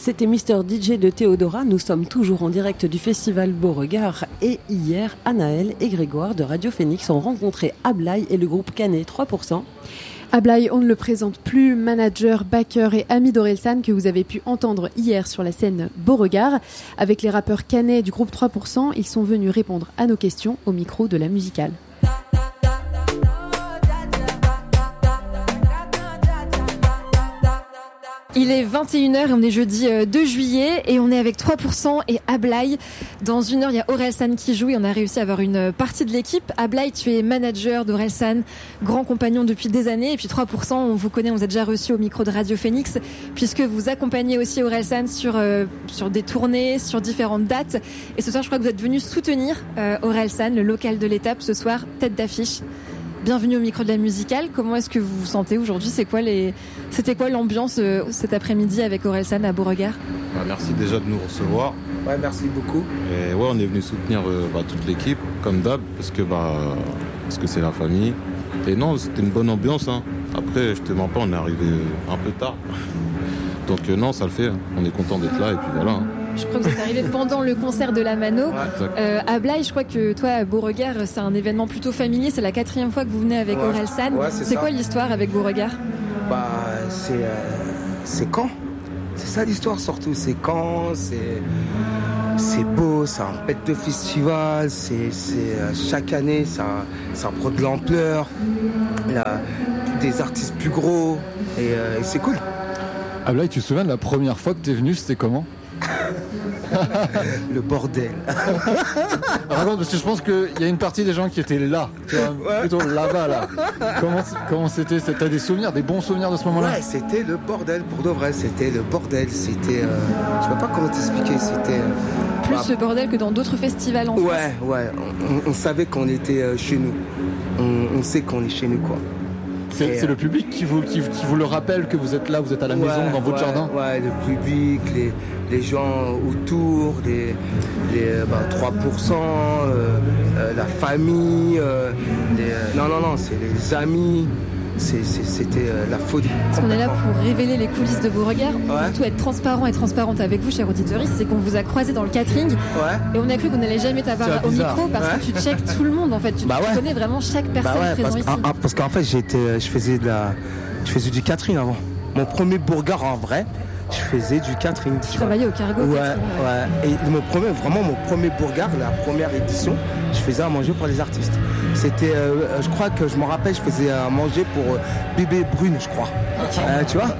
C'était Mister DJ de Théodora. Nous sommes toujours en direct du festival Beauregard et hier, Anaël et Grégoire de Radio Phoenix ont rencontré Ablay et le groupe Canet 3%. Ablay, on ne le présente plus, manager, backer et ami d'Orelsan que vous avez pu entendre hier sur la scène Beauregard. Avec les rappeurs Canet du groupe 3%, ils sont venus répondre à nos questions au micro de la musicale. Il est 21h et on est jeudi 2 juillet et on est avec 3% et Ablay. Dans une heure, il y a Orelsan qui joue et on a réussi à avoir une partie de l'équipe. Ablay, tu es manager d'Orelsan, grand compagnon depuis des années. Et puis 3%, on vous connaît, on vous a déjà reçu au micro de Radio Phoenix puisque vous accompagnez aussi Orelsan sur des tournées, sur différentes dates. Et ce soir, je crois que vous êtes venu soutenir Orelsan, le local de l'étape, ce soir, tête d'affiche. Bienvenue au micro de la musicale. Comment est-ce que vous vous sentez aujourd'hui ? C'était quoi l'ambiance cet après-midi avec Orelsan à Beauregard ? Merci déjà de nous recevoir. Ouais, merci beaucoup. Et ouais, on est venu soutenir toute l'équipe, comme d'hab, parce que c'est la famille. Et non, c'était une bonne ambiance. Hein. Après, je te mens pas, on est arrivé un peu tard. Donc non, ça le fait. On est content d'être là et puis voilà. Hein. Je crois que vous êtes arrivé pendant le concert de la Mano. Ablay, je crois que toi, à Beauregard, c'est un événement plutôt familier. C'est la 4e fois que vous venez avec Orelsan. Ouais, c'est quoi l'histoire avec Beauregard ? C'est quand ? C'est ça l'histoire surtout. C'est quand ? C'est beau, ça pète de festival. C'est chaque année, ça prend de l'ampleur. Il y a des artistes plus gros et c'est cool. Ablay, tu te souviens de la première fois que t'es venu, c'était comment ? Le bordel. Raconte, parce que je pense qu'il y a une partie des gens qui étaient là, plutôt là-bas là. Comment c'était ? T'as des souvenirs, des bons souvenirs de ce moment-là ? Ouais, c'était le bordel, pour de vrai, c'était le bordel. C'était, je sais pas comment t'expliquer, c'était... Plus le bordel que dans d'autres festivals en France. Ouais, on savait qu'on était chez nous. On sait qu'on est chez nous, quoi. C'est le public qui vous le rappelle que vous êtes là, vous êtes à la maison, dans votre jardin ? Ouais, le public, les gens autour, les 3%, la famille, non, c'est les amis. C'était la folie. Parce qu'on est là pour révéler les coulisses de Beauregard, surtout être transparent et transparente avec vous, chers auditeurs, c'est qu'on vous a croisé dans le catering et on a cru qu'on n'allait jamais t'avoir au micro parce que tu checkes tout le monde en fait, tu connais vraiment chaque personne présente ici. Parce qu'en fait je faisais du catering avant. Mon premier Beauregard en vrai, je faisais du catering. Tu travaillais au cargo. Et mon premier Beauregard, la première édition, je faisais à manger pour les artistes. C'était, je crois que je me rappelle, je faisais à manger pour Bébé Brune, je crois. Tu vois.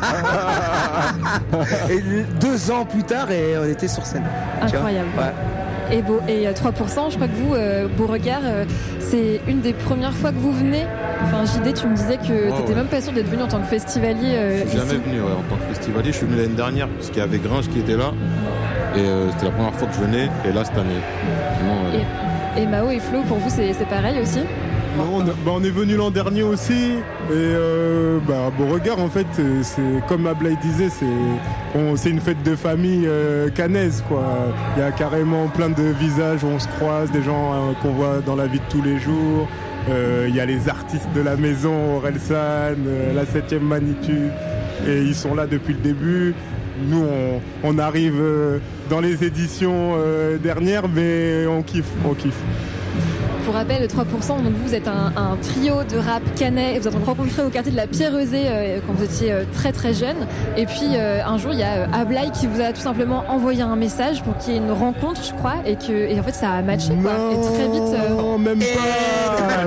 Et 2 ans plus tard, et on était sur scène. Incroyable. Et 3%, je crois que vous, Beauregard, c'est une des premières fois que vous venez. Enfin, JD, tu me disais que t'étais même pas sûr d'être venu en tant que festivalier. Je suis jamais venu en tant que festivalier. Je suis venu l'année dernière parce qu'il y avait Gringe qui était là. Et c'était la première fois que je venais. Et là, cette année. Sinon, et Mao et Flo, pour vous, c'est pareil aussi ? On est venu l'an dernier aussi. Et Beauregard, en fait, c'est comme Ablay disait, c'est une fête de famille canaise, quoi. Il y a carrément plein de visages où on se croise, des gens qu'on voit dans la vie de tous les jours. Il y a les artistes de la maison, Orelsan, la 7e magnitude, et ils sont là depuis le début. Nous, on arrive dans les éditions dernières, mais on kiffe. Pour rappel, 3%, donc vous êtes un trio de rap canet, vous êtes rencontrés au quartier de la Pierre-Eusée quand vous étiez très très jeune. Et puis un jour, il y a Ablay qui vous a tout simplement envoyé un message pour qu'il y ait une rencontre, je crois, et en fait ça a matché, quoi. Non, et très vite. Non, même pas.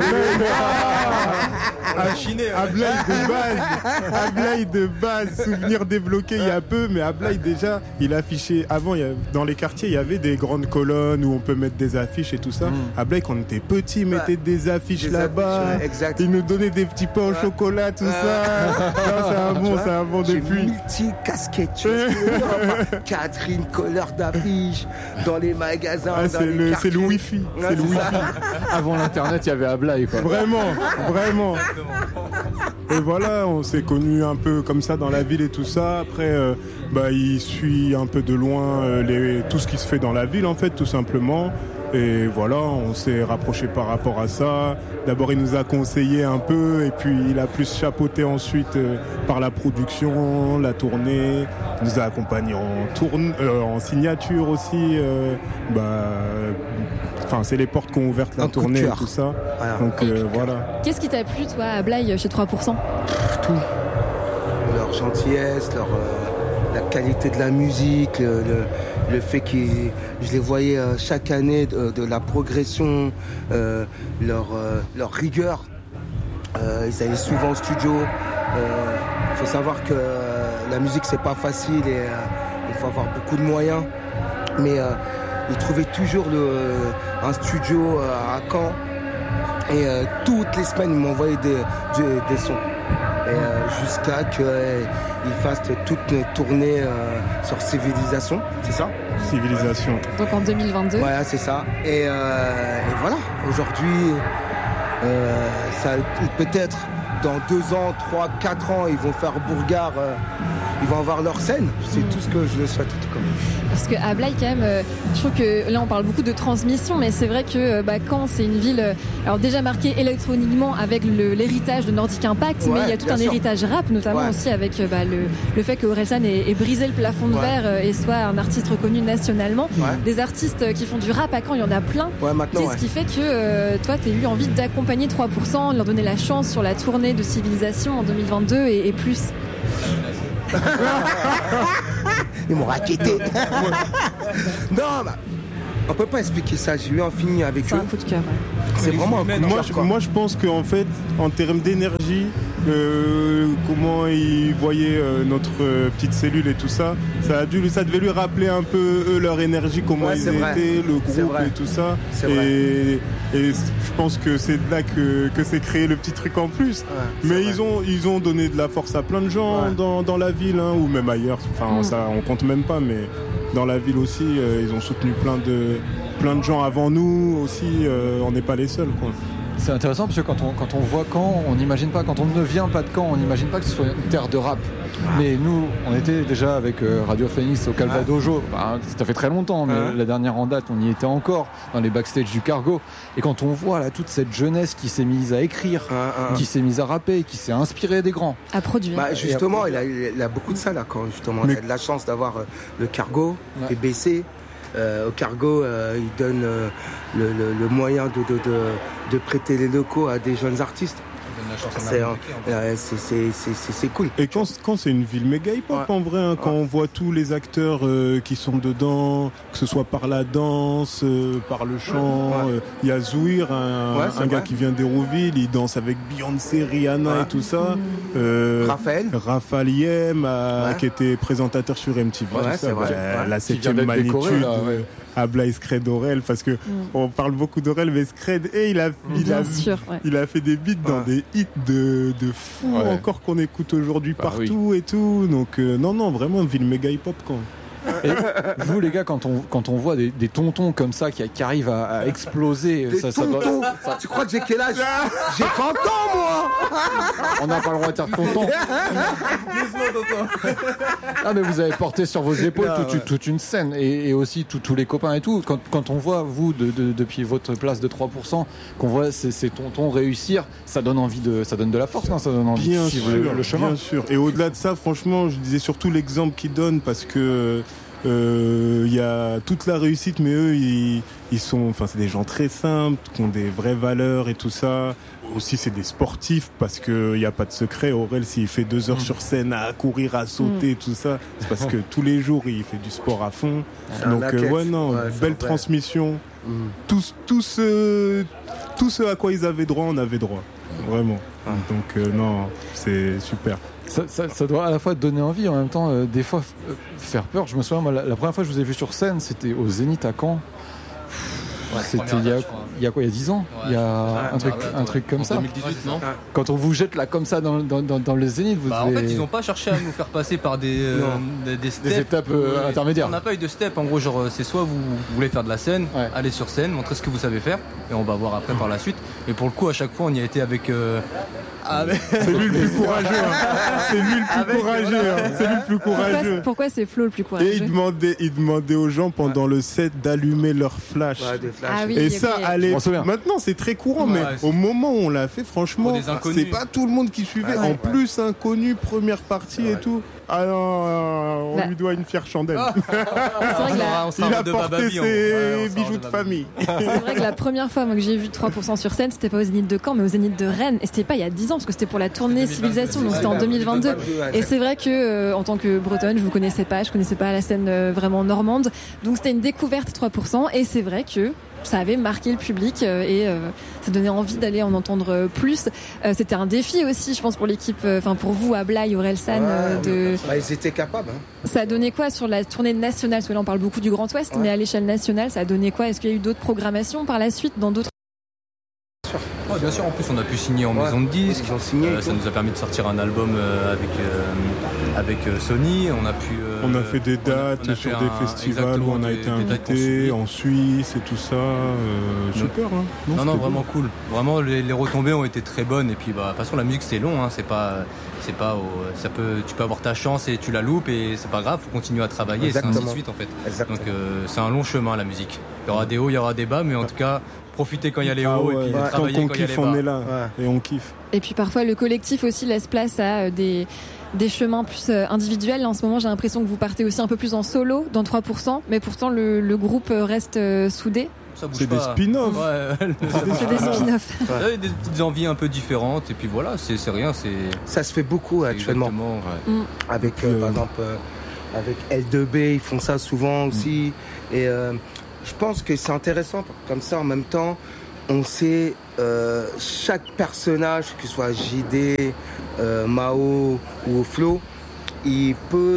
Ablay de base, souvenir débloqué il y a peu, mais Ablay déjà, il affichait avant, dans les quartiers, il y avait des grandes colonnes où on peut mettre des affiches et tout ça. Ablay, quand on était petit, mettait des affiches là-bas. Il nous donnait des petits pains au chocolat, tout ça. C'est un bon depuis. Multi-casquette, tu vois. Catherine, couleur d'affiches, dans les magasins. C'est le Wi-Fi. C'est le Wi-Fi. Avant l'internet, il y avait Ablay, quoi. Vraiment. Et voilà, on s'est connus un peu comme ça dans la ville et tout ça. Après, il suit un peu de loin tout ce qui se fait dans la ville, en fait, tout simplement. Et voilà, on s'est rapproché par rapport à ça. D'abord, il nous a conseillé un peu, et puis il a plus chapeauté ensuite par la production, la tournée. Il nous a accompagnés en signature aussi. C'est les portes qui ont ouvert la tournée et tout ça. Voilà. Donc voilà. Qu'est-ce qui t'a plu, toi, à Blaye, chez 3%? Tout. Leur gentillesse, la qualité de la musique, le fait que je les voyais chaque année de la progression, leur rigueur. Ils allaient souvent au studio. Il faut savoir que la musique, c'est pas facile et il faut avoir beaucoup de moyens. Mais ils trouvaient toujours un studio à Caen. Et toutes les semaines, ils m'envoyaient des sons. Et jusqu'à qu'ils fassent toute une tournée sur Civilisation, c'est ça? Civilisation. Donc en 2022. Ouais, c'est ça. Et voilà, aujourd'hui, peut-être dans 2 ans, 3, 4 ans, ils vont faire Bourgard, ils vont avoir leur scène. C'est tout ce que je le souhaite. Parce qu'à Blaye, quand même, je trouve que là, on parle beaucoup de transmission, mais c'est vrai que Caen, c'est une ville alors déjà marquée électroniquement avec l'héritage de Nordic Impact, mais il y a tout un héritage rap, notamment aussi avec le fait que Orelsan ait brisé le plafond de verre et soit un artiste reconnu nationalement. Des artistes qui font du rap à Caen, il y en a plein. Ce qui fait que toi, tu as eu envie d'accompagner 3%, de leur donner la chance sur la tournée de Civilisation en 2022 et plus. Ils m'ont raquetté. Non, on peut pas expliquer ça. J'ai eu un film avec eux. C'est un coup de cœur. C'est vraiment un coup de cœur. Moi, je pense qu'en fait, en termes d'énergie, comment ils voyaient notre petite cellule et tout ça, ça devait lui rappeler un peu eux, leur énergie, comment ils étaient, le groupe et tout ça. Et je pense que c'est là que c'est créé le petit truc en plus. Mais ils ont donné de la force à plein de gens dans la ville, ou même ailleurs. Enfin, ça, on compte même pas, mais dans la ville aussi, ils ont soutenu plein de gens avant nous aussi. On n'est pas les seuls, quoi. C'est intéressant parce que quand on voit Caen, on n'imagine pas, quand on ne vient pas de Caen, on n'imagine pas que ce soit une terre de rap. Mais nous, on était déjà avec Radio Phoenix au Calvadojo. Ça fait très longtemps, mais la dernière en date, on y était encore dans les backstage du Cargo. Et quand on voit là toute cette jeunesse qui s'est mise à écrire, qui s'est mise à rapper, qui s'est inspirée des grands, à produire. Justement, il a beaucoup de ça là quand justement. Il a de la chance d'avoir le Cargo et BC. Au Cargo, ils donnent le moyen de prêter les locaux à des jeunes artistes. C'est cool. Et quand c'est une ville méga hip-hop en vrai, quand on voit tous les acteurs qui sont dedans, que ce soit par la danse, par le chant, il y a Zouir, un gars qui vient d'Hérouville, il danse avec Beyoncé, Rihanna et tout ça. Raphaël Yem, qui était présentateur sur MTV. La 7e magnitude. À Blaye Scred Aurel, parce que on parle beaucoup d'Aurel, mais Scred, il a fait des beats dans des hits de fou encore qu'on écoute aujourd'hui partout et tout. Donc non, vraiment une ville méga hip-hop quand. Et vous les gars, quand on voit des tontons comme ça qui arrivent à exploser, ça doit... Tu crois que j'ai quel âge? J'ai 30 ans moi. On n'a pas le droit de dire tonton. Ah mais vous avez porté sur vos épaules toute une scène et aussi tous les copains et tout. Quand on voit vous depuis votre place de 3%, qu'on voit ces tontons réussir, ça donne de la force, non? Ça donne envie de suivre le chemin. Bien sûr. Et au-delà de ça, franchement, je disais surtout l'exemple qu'ils donnent parce que il y a toute la réussite, mais eux, c'est des gens très simples, qui ont des vraies valeurs et tout ça. Aussi, c'est des sportifs parce que y a pas de secret. Aurel, s'il fait 2 heures sur scène à courir, à sauter, tout ça, c'est parce que tous les jours, il fait du sport à fond. Donc, belle transmission. Tout ce à quoi ils avaient droit, on avait droit. Vraiment. Donc, c'est super. Ça doit à la fois donner envie, en même temps, des fois faire peur. Je me souviens, moi, la première fois que je vous ai vu sur scène, c'était au Zénith à Caen. C'était il y a 10 ans. Il y a un truc comme ça. 2018, non? Quand on vous jette là comme ça dans le Zénith, en fait, ils n'ont pas cherché à nous faire passer par des steps, des étapes intermédiaires. On n'a pas eu de step. En gros, genre, c'est soit vous voulez faire de la scène, allez sur scène, montrez ce que vous savez faire, et on va voir après par la suite. Et pour le coup, à chaque fois, on y a été avec. C'est lui le plus courageux. C'est lui le plus courageux. Pourquoi c'est Flo le plus courageux? Et il demandait aux gens pendant le set d'allumer leur flash. Ah oui, Et ok. ça, maintenant c'est très courant, mais au moment où on l'a fait, franchement, c'est pas tout le monde qui suivait. En plus, inconnu, première partie et tout. Alors, on lui doit une fière chandelle. Il a porté ses bijoux de famille. C'est vrai que la première fois moi, que j'ai vu 3% sur scène, c'était pas au Zénith de Caen, mais au Zénith de Rennes. Et c'était pas il y a 10 ans, parce que c'était pour la tournée Civilisation, donc c'était en 2022. Et c'est vrai que, en tant que bretonne, je connaissais pas la scène vraiment normande. Donc c'était une découverte 3%. Et c'est vrai que ça avait marqué le public et ça donnait envie d'aller en entendre plus. C'était un défi aussi, je pense, pour l'équipe, pour vous, Ablaye, Orelsan. Ils étaient capables. Ça a donné quoi sur la tournée nationale? Parce que là, on parle beaucoup du Grand Ouest, mais à l'échelle nationale, ça a donné quoi? Est-ce qu'il y a eu d'autres programmations par la suite dans d'autres? Bien sûr, en plus on a pu signer en maison de disques, ça nous a permis de sortir un album avec Sony, on a fait des dates sur des festivals où on a été invité en Suisse et tout ça, super. Hein. Non, vraiment cool, vraiment les retombées ont été très bonnes et puis de toute façon la musique c'est long, hein. Tu peux avoir ta chance et tu la loupes et c'est pas grave, faut continuer à travailler, c'est ainsi de suite en fait. Donc c'est un long chemin la musique, il y aura des hauts, il y aura des bas, mais en tout cas profiter quand il y a les hauts et puis travailler quand il y a les bas. On est là et on kiffe. Et puis parfois le collectif aussi laisse place à des chemins plus individuels. En ce moment j'ai l'impression que vous partez aussi un peu plus en solo dans 3%, mais pourtant le groupe reste soudé. C'est des spin-offs. C'est des spin-offs. Des petites envies un peu différentes et puis voilà, c'est rien. Ça se fait beaucoup actuellement. Avec par exemple avec L2B, ils font ça souvent aussi. Et je pense que c'est intéressant, comme ça en même temps, on sait chaque personnage, que ce soit JD, Mao ou Flo, il peut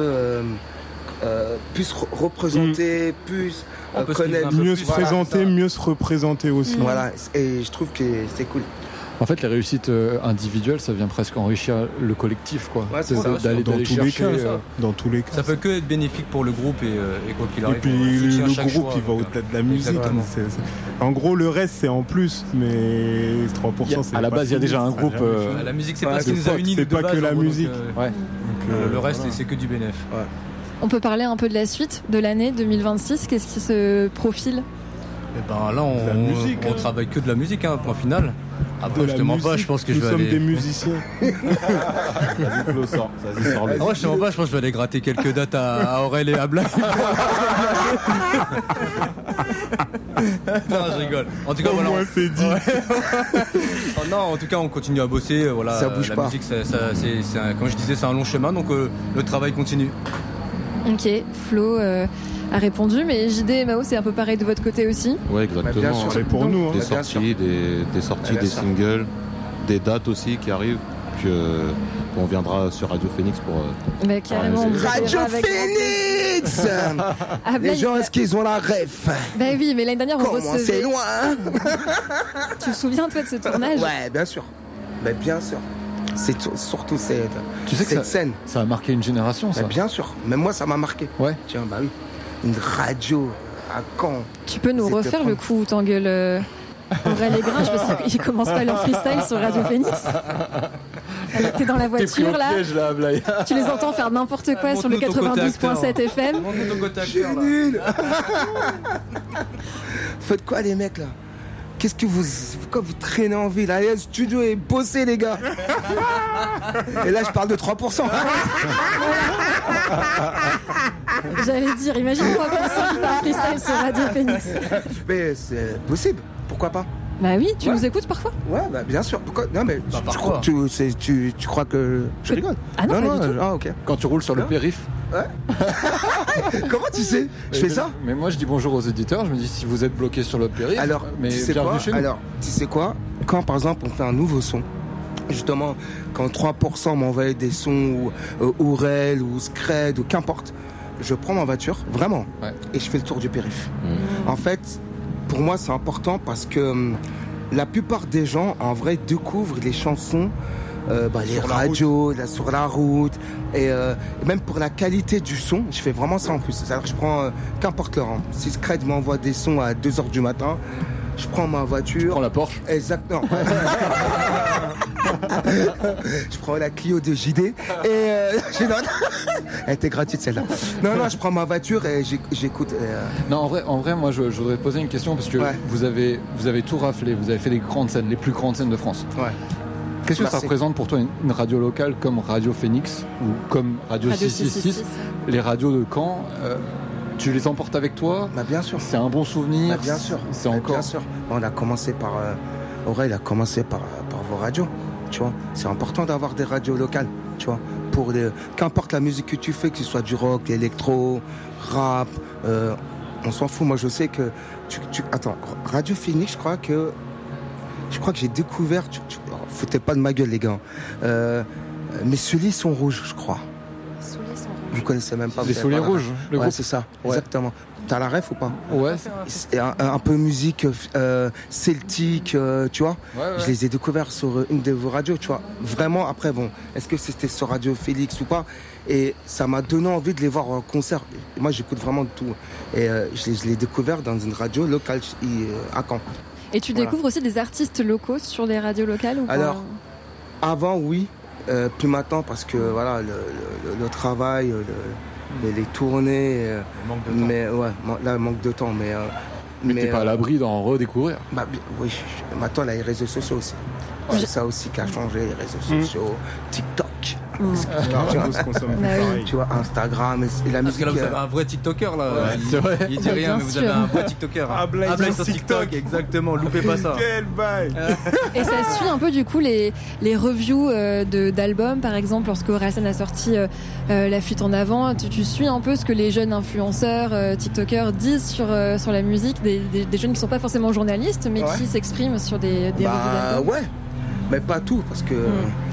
plus représenter, plus connaître, mieux se présenter, mieux se représenter aussi. Voilà, et je trouve que c'est cool. En fait, les réussites individuelles, ça vient presque enrichir le collectif, quoi. Ouais, c'est ça. D'aller chercher. Dans tous les cas. Ça peut que être bénéfique pour le groupe et quoi qu'il arrive. Et puis le groupe, il va au-delà de la musique. En gros, le reste, c'est en plus, mais 3%, c'est à la base, il y a déjà un groupe. La musique, c'est pas ce qui nous a unis. C'est pas que la musique. Le reste, c'est que du bénéf. On peut parler un peu de la suite de l'année 2026. Qu'est-ce qui se profile? Là, on travaille que de la musique, point final. Après, je te mens pas, je pense que je vais aller. Nous sommes des musiciens. Vas-y, Flo, sors. Vas-y, sors-le. Moi, je te mens pas, je pense que je vais aller gratter quelques dates à Aurel et à Ablaye. Non, je rigole. En tout cas, voilà. Moi, c'est dit. Non, en tout cas, on continue à bosser. Voilà, ça bouge pas. La musique, comme je disais, c'est un long chemin, donc le travail continue. Ok, Flo a répondu, mais JD et Mao, c'est un peu pareil de votre côté aussi? Ouais, exactement. Bien sûr. C'est pour nous. Des sorties, des singles, des dates aussi qui arrivent. Puis on viendra sur Radio Phoenix pour. Carrément. Radio Phoenix. Les gens, est-ce qu'ils ont la ref? Oui, mais l'année dernière, on recevait. C'est loin. Tu te souviens, toi, de ce tournage? Ouais, bien sûr. Mais bien sûr. C'est surtout cette scène. Ça a marqué une génération, ça. Bien sûr. Même moi, ça m'a marqué. Ouais. Tiens, oui. Une radio à Caen. Tu peux nous refaire le coup où t'engueules Aurel et Gringe parce qu'ils commencent pas leur freestyle sur Radio Phoenix. T'es dans la voiture là, tu les entends faire n'importe quoi sur le 92.7 FM. C'est nul. Faites quoi les mecs là? Pourquoi vous traînez en ville? Allez au studio et bossez les gars. Et là je parle de 3%. J'allais dire, imagine 3% qui fait un freestyle sur Radio Phoenix. Mais c'est possible, pourquoi pas? Bah oui, tu nous écoutes parfois? Ouais, bien sûr. Pourquoi? Non mais tu crois que je rigole? Ah non, pas du tout. Ah ok. Quand tu roules sur le périph'. Ouais. Comment tu sais? Je fais ça? Mais moi je dis bonjour aux éditeurs, je me dis si vous êtes bloqué sur le périph', alors, mais tu sais bienvenue quoi? chez nous. Alors, tu sais quoi? Quand par exemple on fait un nouveau son, justement, quand 3% m'envoie des sons ou Ourel ou Scred ou qu'importe, je prends ma voiture, vraiment, et je fais le tour du périph'. En fait, pour moi c'est important parce que la plupart des gens en vrai découvrent les chansons les radios, sur la route, et même pour la qualité du son, je fais vraiment ça en plus. C'est-à-dire que je prends qu'importe l'heure. Si Scred m'envoie des sons à 2h du matin, je prends ma voiture. Tu prends la Porsche. Exactement. Je prends la Clio de JD et elle était gratuite celle-là. Non, je prends ma voiture et j'écoute. Non, en vrai, moi, je voudrais te poser une question parce que vous avez tout raflé. Vous avez fait les grandes scènes, les plus grandes scènes de France. Ouais. Qu'est-ce que ça représente pour toi une radio locale comme Radio Phoenix ou comme Radio 666, les radios de Caen? Tu les emportes avec toi? Bah bien sûr. C'est un bon souvenir. Bah bien sûr. C'est encore. Bien sûr. On a commencé par Aurel a commencé par vos radios. Tu vois, c'est important d'avoir des radios locales. Tu vois, pour qu'importe la musique que tu fais, que ce soit du rock, électro, rap, on s'en fout. Moi, je sais que attends, Radio Phoenix, je crois que j'ai découvert. Foutez pas de ma gueule, les gars. Mes souliers sont rouges, je crois. Vous connaissez même pas. Les souliers rouges, le groupe. C'est ça, exactement. T'as la ref ou pas? Ouais. C'est un peu musique celtique, tu vois. Ouais. Je les ai découverts sur une de vos radios, tu vois. Vraiment, après, bon, est-ce que c'était sur Radio Félix ou pas? Et ça m'a donné envie de les voir en concert. Moi, j'écoute vraiment de tout. Et je l'ai découvert dans une radio locale à Caen. Et tu découvres aussi des artistes locaux sur les radios locales ou pas? Alors, avant, oui. Plus maintenant, parce que voilà, le travail, les tournées. Manque de temps. Mais ouais, là, manque de temps. Mais t'es pas à l'abri d'en redécouvrir. Bah oui, maintenant, là, les réseaux sociaux aussi. C'est ça aussi qui a changé, les réseaux sociaux, TikTok. Tu vois, Instagram et la musique. Parce que là, vous avez un vrai TikToker, là. C'est vrai. Il dit rien, mais vous avez un vrai TikToker. Ablaye sur TikTok, exactement. Loupez pas ça. Quel bail. Et ça suit un peu, du coup, les reviews d'albums, par exemple, lorsque Orelsan a sorti La Fuite en Avant. Tu suis un peu ce que les jeunes influenceurs, TikTokers disent sur la musique, des jeunes qui sont pas forcément journalistes, mais qui s'expriment sur des reviews d'albums. Ouais, mais pas tout, parce que